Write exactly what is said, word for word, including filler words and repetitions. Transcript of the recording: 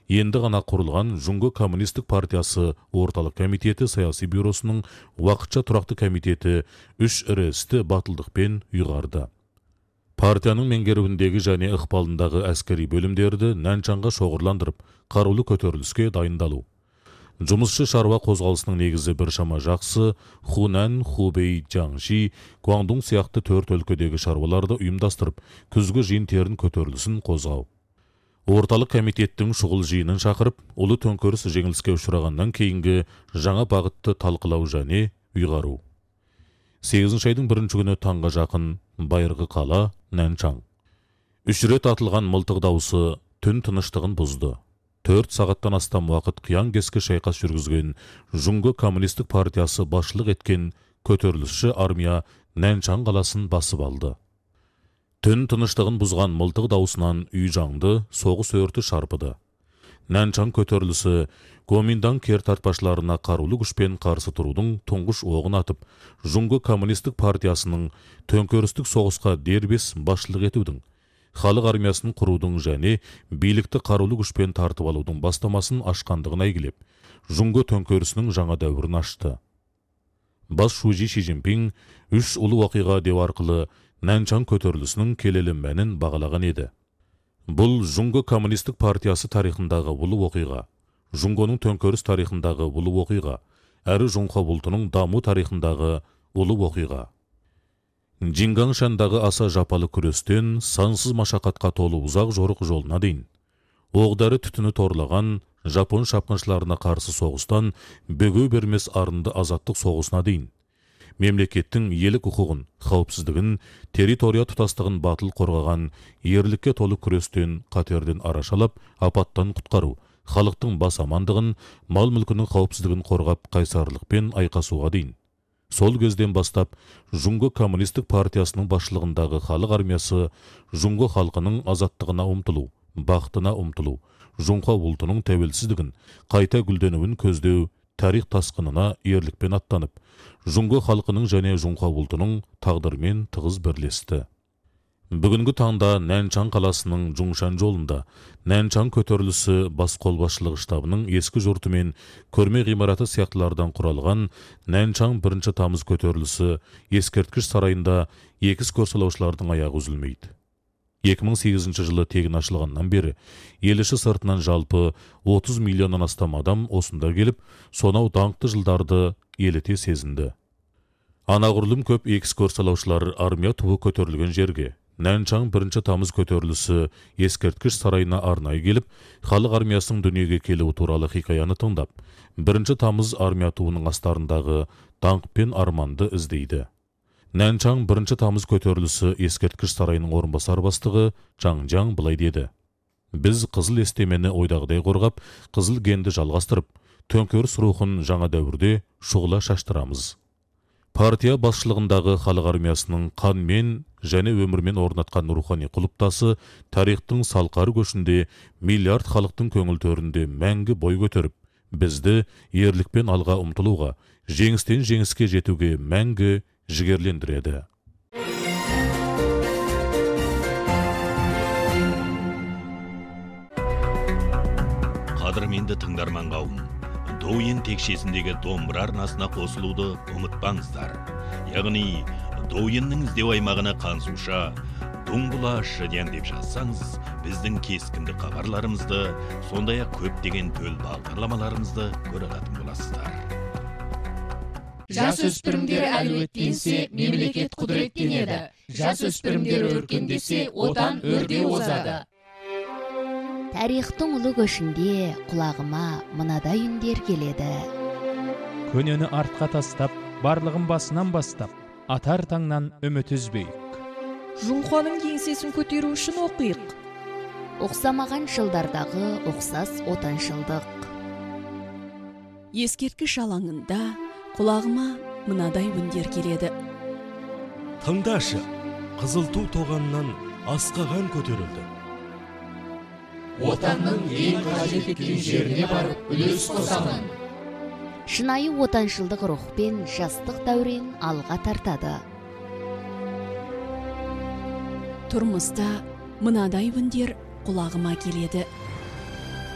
енді ғана құрылған Жунго Коммунистік партиясы орталық комитеті саяси бюросының уақытша тұрақты комитеті үш ірі істі батылдықпен ұйғарды. Партияның меңгеруіндегі және ықпалындағы әскери бөлімдерді Нанчанға шоғырландырып, қарулы көтеріліске дайындалу. Жұмысшы шаруа қозғалысының негізі біршама жақсы, Хунан, Хубей, Жаңши, Гуандун сияқты төрт өлкедегі шаруаларды ұйымдастырып, күзгі жиын-терін көтерілісін қозғау. Орталық комитеттің шұғыл жиынын шақырып, ұлы төңкеріс жеңіліске ұшырағаннан кейінгі жаңа бағытты талқылау және ұйғару. сегізінші айдың бірінші күні таңға жақын байырғы қала Нанчан. Үш рет атылған мылтық дауысы түн тыныштығын бұзды. Төрт сағаттан астам уақыт қиян-кескі шайқас жүргізген Жунго Коммунистік партиясы басшылық еткен көтерілісші армия Нанчан қаласын басып алды. Түн тыныштығын бұзған мылтық даусынан үй жаңды, соғыс өрті шарпыды. Нанчан көтерілісі Гоминдан кертартпашыларына қарулы күшпен қарсы тұрудың тұңғыш оғын атып, Жунго Коммунистік партиясының төңкерістік соғысқа дербес басшылық етудің, халық армиясын құрудың және билікті қарулы күшпен тартып алудың бастамасын ашқандығын әйгілеп, Жунго төңкерісінің жаңа дәуірін ашты. Бас шужи Ши Цзиньпин үш ұлы оқиға деу арқылы Нанчан көтерілісінің келелі мәнін бағалаған еді. Бұл Жунго Коммунистік партиясы тарихындағы ұлы оқиға, Жунгоның төңкеріс тарихындағы ұлы оқиға, әрі Жунха бұлтының даму тарихындағы ұлы оқиға. Джинганшандағы аса жапалы күрестен сансыз машақатқа толы ұзақ жорық жолына дейін, оғдары түтіні торлаған Жапон шапқыншыларына қарсы соғыстан бөгеу бермес арынды азаттық соғысына дейін, мемлекеттің елік құқығын, қауіпсіздігін, территория тұтастығын батыл қорғаған ерлікке толы күрестен қатерден арашалап, апаттан құтқару, халықтың бас амандығын, мал мүлкінің қауіпсіздігін қорғап қайсарлықпен айқасуға дейін. Сол кезден бастап, Жунго Коммунистік партиясының басшылығындағы халық армиясы Жунго халқының азаттығына ұмтылу, бақытына ұмтылу, Жунха ұлтының тәуелсіздігін, қайта гүлденуін көздеу, тарих тасқынына ерлікпен аттанып, Жунго халқының және Жунха ұлтының тағдырмен тығыз бірлесті. Бүгінгі таңда Нанчан қаласының Жуншан жолында Нанчан көтерілісі бас қолбасшылығы штабының ескі жұрты мен көрме ғимараты сияқтылардан құралған Нанчан бірінші тамыз көтерілісі ескерткіш сарайында екіс көрсалаушылардың аяғы үзілмейді. екі мың сегізінші жылы тегін ашылғаннан бері ел іші сыртынан жалпы отыз миллионнан астам адам осында келіп, сонау даңқты жылдарды елете сезінді. Анағұрлым көп екіс көрсалаушылар армия туы көтерілген жерге Нанчан бірінші тамыз көтерілісі ескерткіш сарайына арнайы келіп, халық армиясының дүниеге келуі туралы хикаяны тыңдап, бірінші тамыз армия туының астарындағы даңқ пен арманды іздейді. Нанчан бірінші тамыз көтерілісі ескерткіш сарайының орынбасар бастығы Чаң Жаң былай деді: Біз қызыл естемені ойдағыдай қорғап, қызыл генді жалғастырып, төңкеріс рухын жаңа дәуірде шұғыла шаштырамыз. Партия басшылығындағы халық армиясының қанмен және өмірмен орнатқан рухани құлыптасы тарихтың салқары көшінде миллиард халықтың көңіл төрінде мәңгі бой көтеріп, бізді ерлікпен алға ұмтылуға, жеңістен жеңіске жетуге мәңгі жігерлендіреді. Қадірменді тыңдарман қауым, Douyin текшесіндегі домбыра арнасына қосылуды ұмытпаңыздар. Яғни, Douyinнің іздеу аймағына қансуша, Дуңбұла шыден деп жазсаңыз, біздің кескінді хабарларымызды, сондай-ақ көптеген төл бағдарламаларымызды көре алатын боласыздар. Жас өспірімдер әлеуеттенсе, мемлекет құдіреттенеді. Жас өспірімдер өркендесе, отан өрге озады. Тарихтың ұлы көшінде құлағыма мынадай үндер келеді. Көнені артқа тастап, барлығын басынан бастап, атар таңнан үміт үзбейік. Жунханың еңсесін көтеру үшін оқиық. Оқсамаған жылдардағы оқсас отаншылдық. Ескерткіш алаңында құлағыма мынадай үндер келеді. Тыңдашы, қызыл ту тоғаннан асқаған көтерілді. Отанның ең қажет еткен жеріне барып үлес қосамын. Шынайы отаншылдық рухпен жастық дәурен алға тартады. Тұрмыста мынадай үндер құлағыма келеді.